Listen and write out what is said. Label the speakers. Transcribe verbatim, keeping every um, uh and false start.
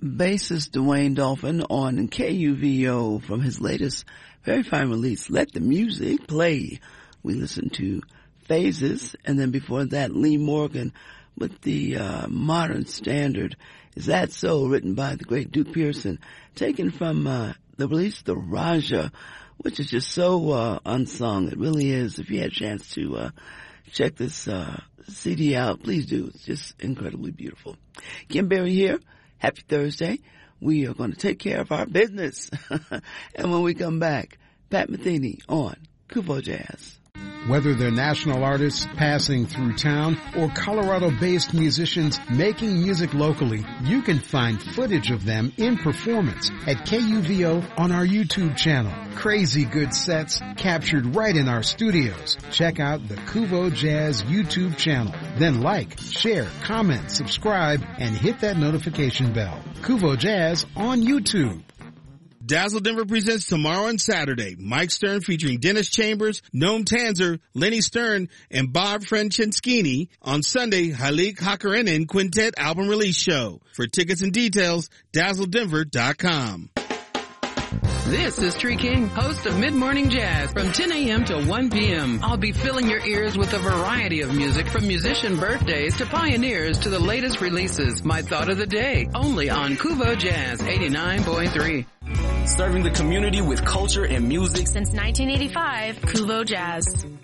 Speaker 1: bassist Dwayne Dolphin on K U V O from his latest very fine release, Let the Music Play. We listened to Phases, and then before that, Lee Morgan with the uh, modern standard, Is That So?, written by the great Duke Pearson, taken from uh, the release The Raja, which is just so uh, unsung. It really is. If you had a chance to uh, check this uh, C D out, please do. It's just incredibly beautiful. Kim Berry here. Happy Thursday. We are going to take care of our business. And when we come back, Pat Metheny on Kuvo Jazz.
Speaker 2: Whether they're national artists passing through town or Colorado-based musicians making music locally, you can find footage of them in performance at K U V O on our YouTube channel. Crazy good sets captured right in our studios. Check out the Kuvo Jazz YouTube channel. Then like, share, comment, subscribe, and hit that notification bell. Kuvo Jazz on YouTube.
Speaker 3: Dazzle Denver presents tomorrow and Saturday. Mike Stern featuring Dennis Chambers, Noam Tanzer, Lenny Stern, and Bob Franceschini. On Sunday, Halik Hakarinen Quintet Album Release Show. For tickets and details, dazzle denver dot com.
Speaker 4: This is Tree King, host of Mid Morning Jazz from ten a.m. to one p.m. I'll be filling your ears with a variety of music from musician birthdays to pioneers to the latest releases. My thought of the day, only on Kuvo Jazz eighty-nine point three.
Speaker 5: Serving the community with culture and music
Speaker 6: since nineteen eighty-five, Kuvo Jazz.